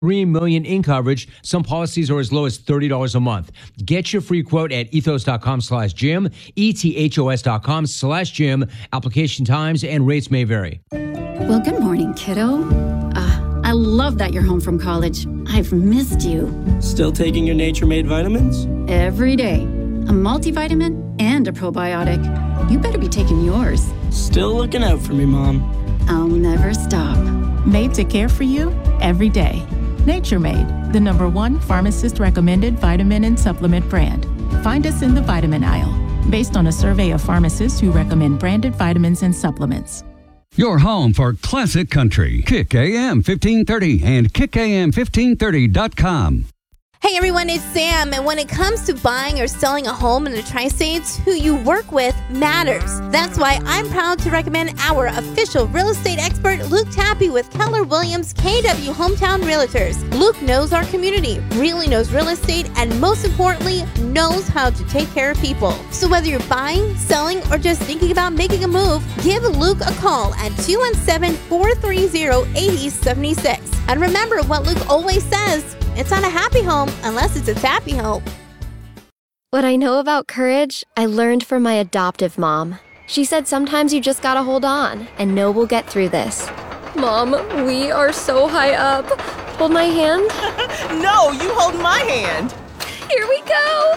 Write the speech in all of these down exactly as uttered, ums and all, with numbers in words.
three million dollars in coverage. Some policies are as low as thirty dollars a month. Get your free quote at ethos.com slash Jim, E-T-H-O-S dot com slash Jim. Application times and rates may vary. Well, good morning, kiddo. Uh, I love that you're home from college. I've missed you. Still taking your Nature Made vitamins? Every day. A multivitamin and a probiotic. You better be taking yours. Still looking out for me, Mom. I'll never stop. Made to care for you every day. Nature Made, the number one pharmacist-recommended vitamin and supplement brand. Find us in the vitamin aisle, based on a survey of pharmacists who recommend branded vitamins and supplements. Your home for classic country. Kick A M fifteen thirty and kick A M fifteen thirty dot com. Hey everyone, it's Sam, and when it comes to buying or selling a home in the Tri-States, who you work with matters. That's why I'm proud to recommend our official real estate expert, Luke Tappy with Keller Williams K W Hometown Realtors. Luke knows our community, really knows real estate, and most importantly, knows how to take care of people. So whether you're buying, selling, or just thinking about making a move, give Luke a call at two one seven, four three zero, eight zero seven six. And remember what Luke always says, it's not a happy home unless it's a tappy home. What I know about courage, I learned from my adoptive mom. She said sometimes you just gotta hold on and know we'll get through this. Mom, we are so high up. Hold my hand. No, you hold my hand. Here we go.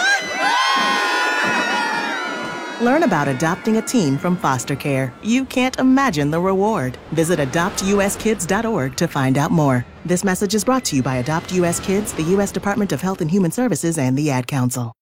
Learn about adopting a teen from foster care. You can't imagine the reward. Visit adopt u s kids dot org to find out more. This message is brought to you by Adopt U S Kids, the U S Department of Health and Human Services, and the Ad Council.